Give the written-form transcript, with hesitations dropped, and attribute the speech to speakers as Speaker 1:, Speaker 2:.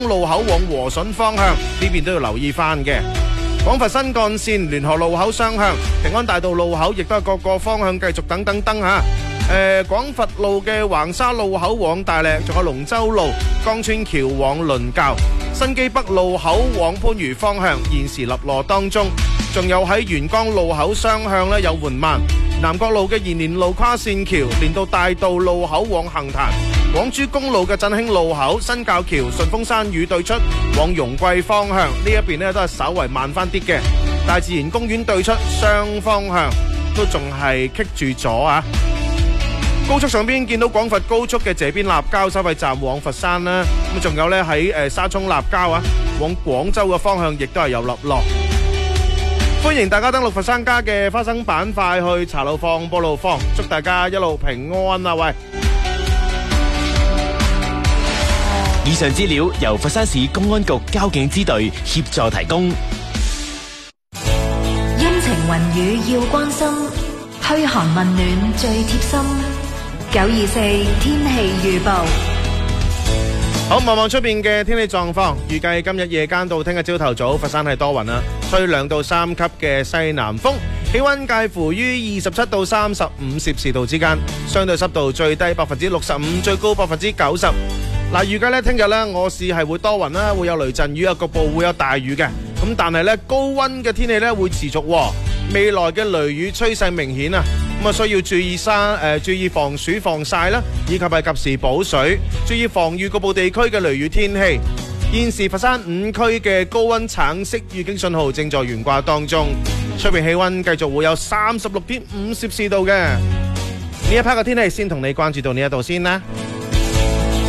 Speaker 1: 路口往和順方向，呢邊都要留意翻嘅。廣佛新幹線聯河路口雙向，平安大道路口亦都係各個方向繼續等吓。廣佛路嘅橫沙路口往大瀝，仲有龍舟路江村橋往倫教，新基北路口往番禺方向現時立羅當中，仲有喺元江路口雙向呢有緩慢。南國路嘅延年路跨線橋連到大道路口往杏壇，廣珠公路嘅振興路口新滘橋順峰山雨對出往容桂方向呢一邊呢都係稍為慢翻啲嘅。大自然公園對出雙方向都仲係棘住咗啊！高速上邊見到廣佛高速嘅謝邊立交收費站往佛山啦，咁仲有呢喺沙涌立交啊，往廣州嘅方向亦都係有立落。歡迎大家登錄佛山家嘅花生板塊去茶路放、波路放，祝大家一路平安啊！喂，
Speaker 2: 以上資料由佛山市公安局交警支隊協助提供。
Speaker 3: 陰晴雲雨要關心，噓寒問暖最貼心。924天氣預報。
Speaker 1: 好，望望出邊嘅天氣狀況，預計今日夜間到聽日朝頭早，佛山係多雲啦，吹2到3級嘅西南風，氣溫介乎於27到35攝氏度之間，相對濕度最低65%，最高90%。嗱，預計咧聽日咧我市係會多雲啦，會有雷陣雨啊，局部會有大雨嘅。咁但係咧高溫嘅天氣咧會持續，未來嘅雷雨趨勢明顯啊。咁啊，需要注意防暑防曬啦，以及係及時補水，注意防禦局部地區嘅雷雨天氣。現時佛山5區嘅高溫橙色預警信號正在懸掛當中，出邊氣溫繼續會有36.5攝氏度嘅。呢一 part 嘅天氣先同你關注到呢一度先啦。